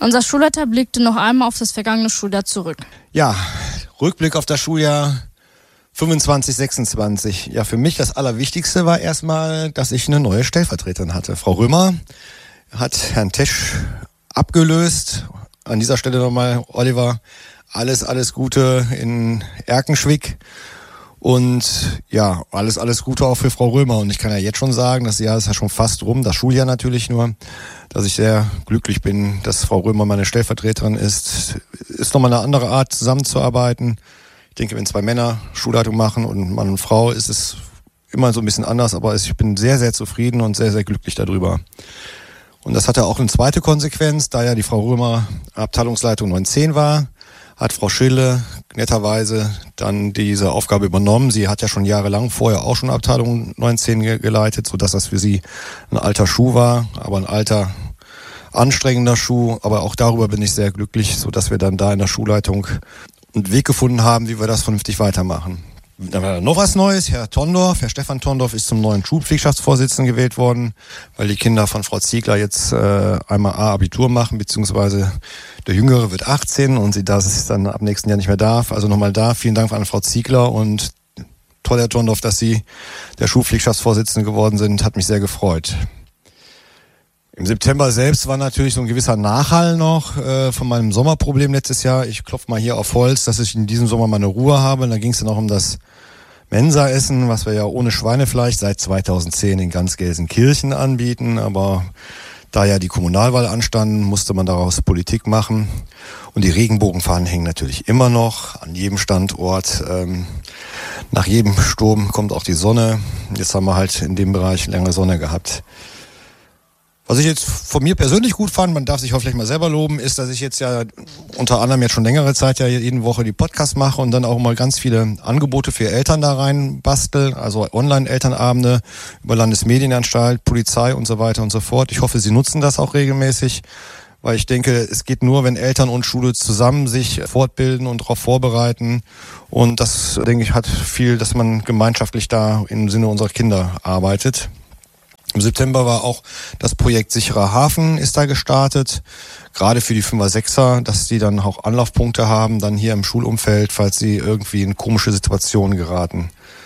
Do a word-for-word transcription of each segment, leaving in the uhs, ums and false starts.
Unser Schulleiter blickte noch einmal auf das vergangene Schuljahr zurück. Ja, Rückblick auf das Schuljahr fünfundzwanzig sechsundzwanzig. Ja, für mich das Allerwichtigste war erstmal, dass ich eine neue Stellvertreterin hatte. Frau Römer hat Herrn Tesch abgelöst. An dieser Stelle nochmal, Oliver, alles, alles Gute in Erkenschwick. Und ja, alles, alles Gute auch für Frau Römer. Und ich kann ja jetzt schon sagen, das Jahr ist ja schon fast rum, das Schuljahr natürlich nur, dass ich sehr glücklich bin, dass Frau Römer meine Stellvertreterin ist. Ist nochmal eine andere Art, zusammenzuarbeiten. Ich denke, wenn zwei Männer Schulleitung machen und Mann und Frau, ist es immer so ein bisschen anders. Aber ich bin sehr, sehr zufrieden und sehr, sehr glücklich darüber. Und das hatte auch eine zweite Konsequenz, da ja die Frau Römer Abteilungsleitung neun zehn war, hat Frau Schille netterweise dann diese Aufgabe übernommen. Sie hat ja schon jahrelang vorher auch schon Abteilung neun zehn geleitet, sodass das für sie ein alter Schuh war, aber ein alter, anstrengender Schuh. Aber auch darüber bin ich sehr glücklich, sodass wir dann da in der Schulleitung einen Weg gefunden haben, wie wir das vernünftig weitermachen. Dann war noch was Neues. Herr Tondorf, Herr Stefan Tondorf ist zum neuen Schulpflichtschaftsvorsitzenden gewählt worden, weil die Kinder von Frau Ziegler jetzt äh, einmal A-Abitur machen, beziehungsweise der Jüngere wird achtzehn und sie das dann ab nächsten Jahr nicht mehr darf. Also nochmal da, vielen Dank an Frau Ziegler und toll, Herr Tondorf, dass Sie der Schulpflichtschaftsvorsitzende geworden sind, hat mich sehr gefreut. Im September selbst war natürlich so ein gewisser Nachhall noch äh, von meinem Sommerproblem letztes Jahr. Ich klopfe mal hier auf Holz, dass ich in diesem Sommer meine Ruhe habe. Und da ging es dann auch um das Mensa-Essen, was wir ja ohne Schweinefleisch seit zweitausendzehn in ganz Gelsenkirchen anbieten. Aber da ja die Kommunalwahl anstanden, musste man daraus Politik machen. Und die Regenbogenfahnen hängen natürlich immer noch an jedem Standort. Ähm, nach jedem Sturm kommt auch die Sonne. Jetzt haben wir halt in dem Bereich lange Sonne gehabt. Was ich jetzt von mir persönlich gut fand, man darf sich auch vielleicht mal selber loben, ist, dass ich jetzt ja unter anderem jetzt schon längere Zeit ja jede Woche die Podcasts mache und dann auch mal ganz viele Angebote für Eltern da rein bastel, also Online-Elternabende über Landesmedienanstalt, Polizei und so weiter und so fort. Ich hoffe, Sie nutzen das auch regelmäßig, weil ich denke, es geht nur, wenn Eltern und Schule zusammen sich fortbilden und darauf vorbereiten. Und das, denke ich, hat viel, dass man gemeinschaftlich da im Sinne unserer Kinder arbeitet. Im September war auch das Projekt Sicherer Hafen ist da gestartet, gerade für die Fünfer, Sechser, dass die dann auch Anlaufpunkte haben, dann hier im Schulumfeld, falls sie irgendwie in komische Situationen geraten.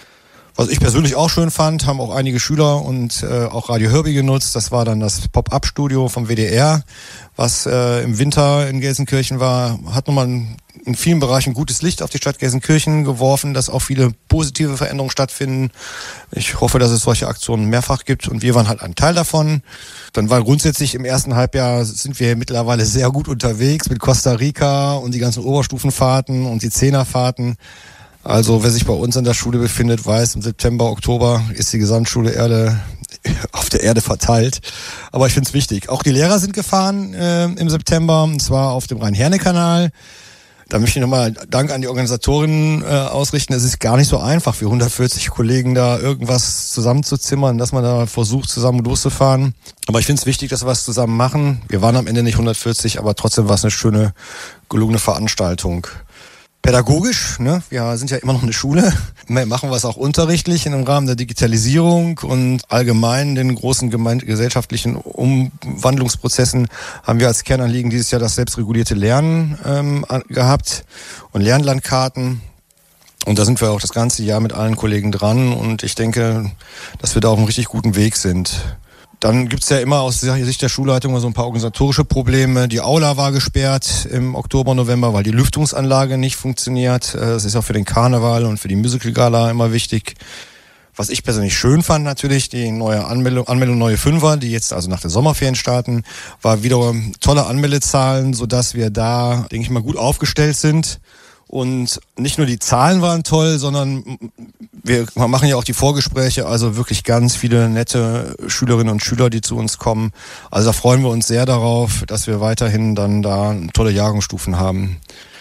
Was ich persönlich auch schön fand, haben auch einige Schüler und äh, auch Radio Hörby genutzt. Das war dann das Pop-Up-Studio vom W D R, was äh, im Winter in Gelsenkirchen war. Hat nochmal ein, in vielen Bereichen gutes Licht auf die Stadt Gelsenkirchen geworfen, dass auch viele positive Veränderungen stattfinden. Ich hoffe, dass es solche Aktionen mehrfach gibt und wir waren halt ein Teil davon. Dann war grundsätzlich im ersten Halbjahr sind wir mittlerweile sehr gut unterwegs mit Costa Rica und die ganzen Oberstufenfahrten und die Zehnerfahrten. Also wer sich bei uns an der Schule befindet, weiß, im September, Oktober ist die Gesamtschule Erde auf der Erde verteilt. Aber ich finde es wichtig. Auch die Lehrer sind gefahren äh, im September, und zwar auf dem Rhein-Herne-Kanal. Da möchte ich nochmal Dank an die Organisatorinnen äh, ausrichten. Es ist gar nicht so einfach für hundertvierzig Kollegen da irgendwas zusammenzuzimmern, dass man da versucht, zusammen loszufahren. Aber ich finde es wichtig, dass wir was zusammen machen. Wir waren am Ende nicht hundertvierzig, aber trotzdem war es eine schöne, gelungene Veranstaltung. Pädagogisch, ne? Wir sind ja immer noch eine Schule. Wir machen was auch unterrichtlich im Rahmen der Digitalisierung und allgemein den großen gemein- gesellschaftlichen Umwandlungsprozessen haben wir als Kernanliegen dieses Jahr das selbstregulierte Lernen ähm, gehabt und Lernlandkarten. Und da sind wir auch das ganze Jahr mit allen Kollegen dran und ich denke, dass wir da auf einem richtig guten Weg sind. Dann gibt's ja immer aus Sicht der Schulleitung so ein paar organisatorische Probleme. Die Aula war gesperrt im Oktober, November, weil die Lüftungsanlage nicht funktioniert. Das ist auch für den Karneval und für die Musical-Gala immer wichtig. Was ich persönlich schön fand natürlich, die neue Anmeldung, Anmeldung neue Fünfer, die jetzt also nach der Sommerferien starten, war wieder tolle Anmeldezahlen, sodass wir da, denke ich mal, gut aufgestellt sind. Und nicht nur die Zahlen waren toll, sondern wir machen ja auch die Vorgespräche, also wirklich ganz viele nette Schülerinnen und Schüler, die zu uns kommen. Also da freuen wir uns sehr darauf, dass wir weiterhin dann da tolle Jahrgangsstufen haben.